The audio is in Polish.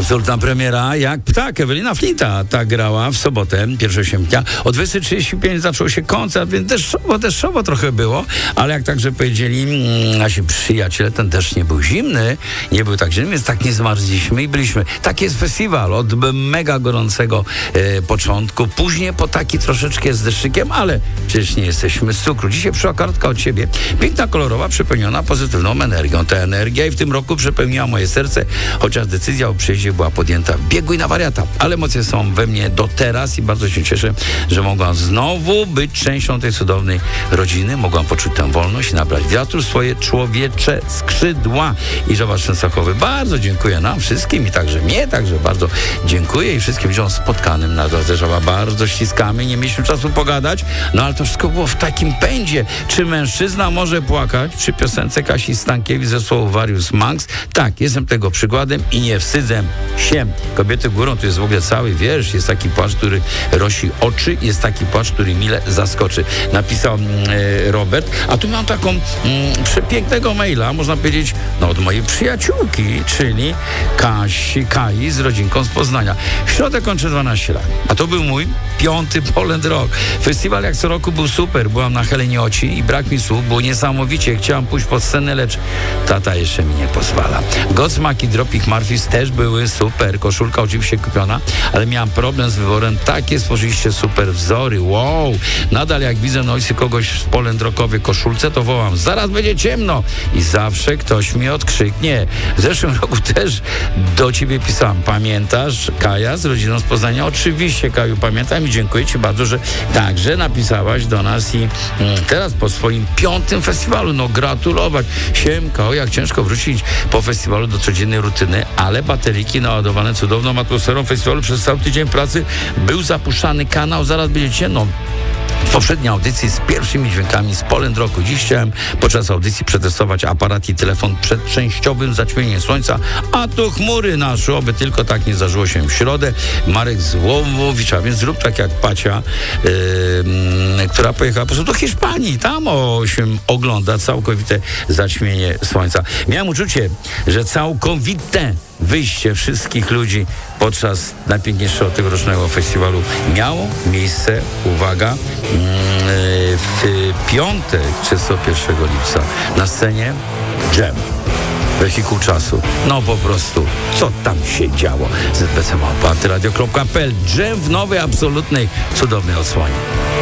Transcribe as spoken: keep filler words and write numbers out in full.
Absolutna premiera jak ptak. Ewelina Flinta tak grała w sobotę, pierwszego sierpnia. O dwudziestej trzydzieści pięć zaczął się koncert, więc deszczowo, deszczowo trochę było, ale jak także powiedzieli mm, nasi przyjaciele, ten deszcz nie był zimny, nie był tak zimny, więc tak nie zmarzliśmy i byliśmy. Taki jest festiwal od mega gorącego e, początku, później po taki troszeczkę z deszczykiem, ale przecież nie jesteśmy z cukru. Dzisiaj przyszła kartka od ciebie, piękna, kolorowa, przepełniona pozytywną energią. Ta energia i w tym roku przepełniła moje serce, chociaż decyzja o przyjeździe była podjęta w biegu i na wariata. Ale emocje są we mnie do teraz i bardzo się cieszę, że mogłam znowu być częścią tej cudownej rodziny. Mogłam poczuć tę wolność i nabrać wiatru w swoje człowiecze skrzydła. I Żoba Częstochowy, bardzo dziękuję nam wszystkim i także mnie, także bardzo dziękuję i wszystkim ludziom spotkanym na drodze Żoba. Bardzo ściskamy, nie mieliśmy czasu pogadać, no ale to wszystko było w takim pędzie. Czy mężczyzna może płakać? Przy piosence Kasi Stankiewicz ze słowa Warius Manx. Tak, jestem tego przykładem i nie wstydzę się. Kobiety górą to jest w ogóle cały wiersz. Jest taki płacz, który rosi oczy. Jest taki płacz, który mile zaskoczy. Napisał e, Robert. A tu mam taką mm, przepięknego maila, można powiedzieć, no od mojej przyjaciółki, czyli Kasi, Kai z rodzinką z Poznania. W środę kończę dwanaście lat. A to był mój piąty Poland Rock. Festiwal jak co roku był super. Byłam na Helenie Oci i brak mi słów. Było niesamowicie. Chciałam pójść pod scenę, lecz tata jeszcze mi nie pozwala. Godsmack i Tropic Murphys też były super. Koszulka oczywiście kupiona, ale miałam problem z wyborem. Takie stworzyliście super wzory. Wow! Nadal jak widzę na ulicy kogoś w Poland Rockowej koszulce, to wołam: zaraz będzie ciemno! I zawsze ktoś mnie odkrzyknie. W zeszłym roku też do ciebie pisałam. Pamiętasz Kaja z rodziną z Poznania? Oczywiście, Kaju, pamiętam i dziękuję ci bardzo, że także napisałaś do nas i mm, teraz po swoim piątym festiwalu, no gratulować. Siemka, o jak ciężko wrócić po festiwalu do codziennej rutyny, ale bateriki naładowane cudowną atmosferą festiwalu przez cały tydzień pracy. Był zapuszczany kanał, zaraz będziecie, no w poprzedniej audycji z pierwszymi dźwiękami z Poland Rocku. Dziś chciałem podczas audycji przetestować aparat i telefon przed częściowym zaćmieniem słońca, a tu chmury naszły, oby tylko tak nie zdarzyło się w środę. Marek z Łowowicza, więc zrób tak jak Pacia, yy, która pojechała po prostu do Hiszpanii. Tam o się ogląda całkowite zaćmienie słońca. Miałem uczucie, że całkowite wyjście wszystkich ludzi podczas najpiękniejszego tegorocznego festiwalu miało miejsce, uwaga, w piątek, trzydziestego pierwszego lipca na scenie Dżem. Wehikuł czasu. No po prostu, co tam się działo? Z b c małpa antyradio kropka p l. Dżem w nowej, absolutnej, cudownej odsłonie.